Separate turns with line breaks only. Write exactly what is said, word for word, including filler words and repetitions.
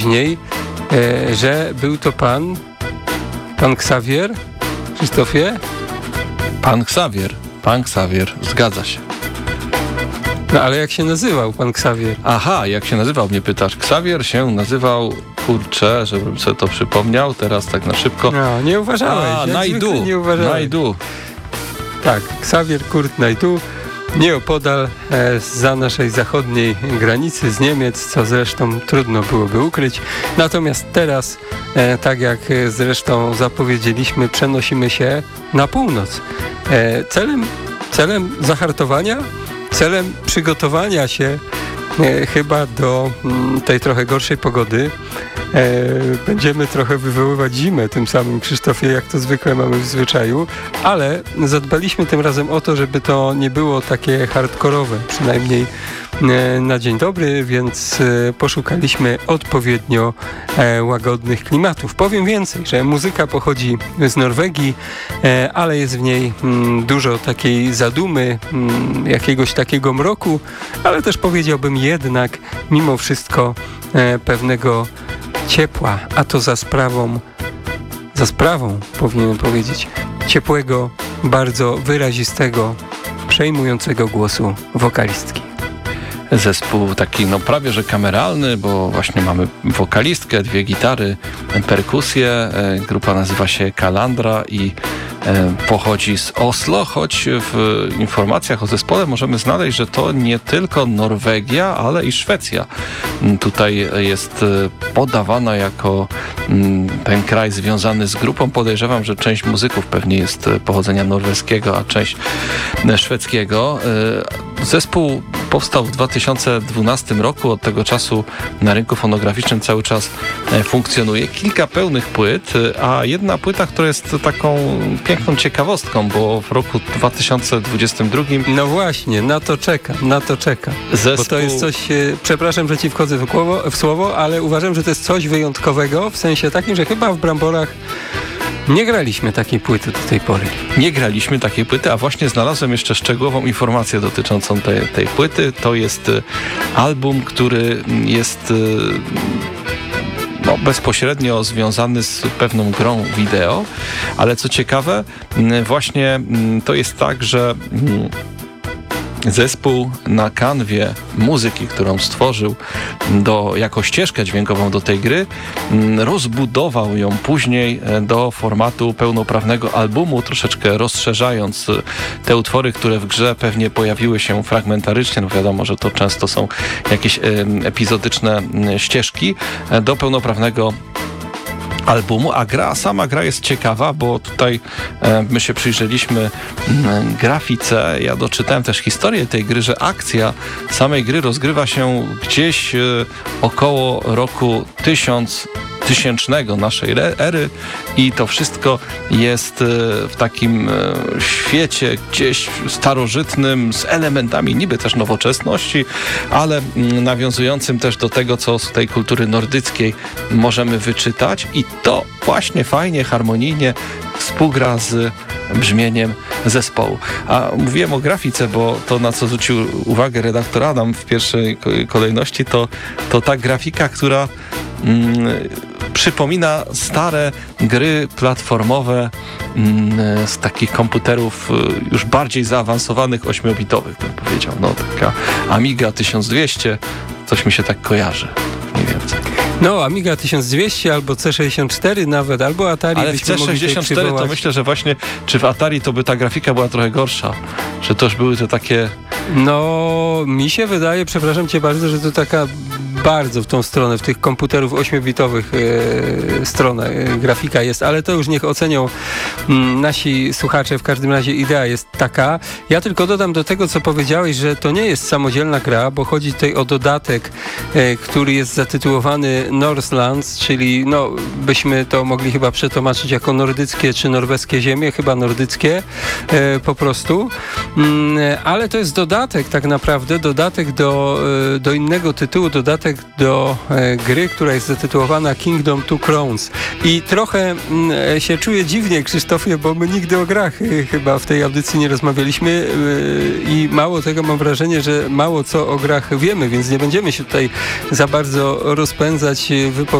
później, e, że był to pan, pan Xavier, Krzysztofie?
Pan Xavier, pan Xavier, zgadza się.
No ale jak się nazywał pan Xavier?
Aha, jak się nazywał, mnie pytasz. Xavier się nazywał, kurczę, żebym sobie to przypomniał, teraz tak na szybko.
No, nie uważałeś.
A, Naidu,
nie uważałeś.
Naidu.
Tak, Xavier Kurt Naidu, nieopodal e, za naszej zachodniej granicy z Niemiec, co zresztą trudno byłoby ukryć. Natomiast teraz, e, tak jak zresztą zapowiedzieliśmy, przenosimy się na północ. E, celem, celem zahartowania, celem przygotowania się e, chyba do m, tej trochę gorszej pogody. E, będziemy trochę wywoływać zimę tym samym, Krzysztofie, jak to zwykle mamy w zwyczaju, ale zadbaliśmy tym razem o to, żeby to nie było takie hardkorowe, przynajmniej e, na dzień dobry, więc e, poszukaliśmy odpowiednio e, łagodnych klimatów. Powiem więcej, że muzyka pochodzi z Norwegii, e, ale jest w niej m, dużo takiej zadumy, m, jakiegoś takiego mroku, ale też powiedziałbym jednak mimo wszystko e, pewnego ciepła, a to za sprawą, za sprawą powinienem powiedzieć, ciepłego, bardzo wyrazistego, przejmującego głosu wokalistki.
Zespół taki no prawie że kameralny, bo właśnie mamy wokalistkę, dwie gitary, perkusję. Grupa nazywa się Kalandra i pochodzi z Oslo, choć w informacjach o zespole możemy znaleźć, że to nie tylko Norwegia, ale i Szwecja. Tutaj jest podawana jako ten kraj związany z grupą. Podejrzewam, że część muzyków pewnie jest pochodzenia norweskiego, a część szwedzkiego. Zespół powstał w dwa tysiące dwunastym roku. Od tego czasu na rynku fonograficznym cały czas funkcjonuje. Kilka pełnych płyt, a jedna płyta, która jest taką piękną ciekawostką, bo w roku dwa tysiące dwudziestym drugim...
No właśnie, na to czekam, na to czekam. Zespół... Bo to jest coś, e, przepraszam, że ci wchodzę w słowo, w słowo, ale uważam, że to jest coś wyjątkowego, w sensie takim, że chyba w Bramborach nie graliśmy takiej płyty do tej pory.
Nie graliśmy takiej płyty, a właśnie znalazłem jeszcze szczegółową informację dotyczącą tej, tej płyty. To jest album, który jest no, bezpośrednio związany z pewną grą wideo, ale co ciekawe, właśnie to jest tak, że zespół na kanwie muzyki, którą stworzył do, jako ścieżkę dźwiękową do tej gry, rozbudował ją później do formatu pełnoprawnego albumu, troszeczkę rozszerzając te utwory, które w grze pewnie pojawiły się fragmentarycznie, no wiadomo, że to często są jakieś epizodyczne ścieżki, do pełnoprawnego albumu, a gra, sama gra jest ciekawa, bo tutaj e, my się przyjrzeliśmy m, grafice, ja doczytałem też historię tej gry, że akcja samej gry rozgrywa się gdzieś e, około roku tysiąc tysięcznego naszej ery i to wszystko jest w takim świecie gdzieś starożytnym z elementami niby też nowoczesności, ale nawiązującym też do tego, co z tej kultury nordyckiej możemy wyczytać i to właśnie fajnie, harmonijnie współgra z brzmieniem zespołu. A mówiłem o grafice, bo to, na co zwrócił uwagę redaktor Adam w pierwszej kolejności, to, to ta grafika, która mm, przypomina stare gry platformowe mm, z takich komputerów już bardziej zaawansowanych, ośmiobitowych, bym powiedział. No, taka Amiga tysiąc dwieście, coś mi się tak kojarzy, mniej więcej.
No, Amiga tysiąc dwieście albo C sześćdziesiąt cztery nawet, albo Atari.
Ale w C sześćdziesiąt cztery to myślę, że właśnie czy w Atari to by ta grafika była trochę gorsza, że to już były te takie...
No, mi się wydaje, przepraszam cię bardzo, że to taka bardzo w tą stronę, w tych komputerów ośmiobitowych e, stronę e, grafika jest, ale to już niech ocenią m, nasi słuchacze. W każdym razie idea jest taka. Ja tylko dodam do tego, co powiedziałeś, że to nie jest samodzielna gra, bo chodzi tutaj o dodatek, e, który jest zatytułowany Northlands, czyli no, byśmy to mogli chyba przetłumaczyć jako nordyckie czy norweskie ziemie, chyba nordyckie e, po prostu, mm, ale to jest dodatek tak naprawdę, dodatek do, e, do innego tytułu, dodatek dodatek do e, gry, która jest zatytułowana Kingdom Two Crowns. I trochę mm, się czuję dziwnie, Krzysztofie, bo my nigdy o grach y, chyba w tej audycji nie rozmawialiśmy y, i mało tego, mam wrażenie, że mało co o grach wiemy, więc nie będziemy się tutaj za bardzo rozpędzać, wypowiadać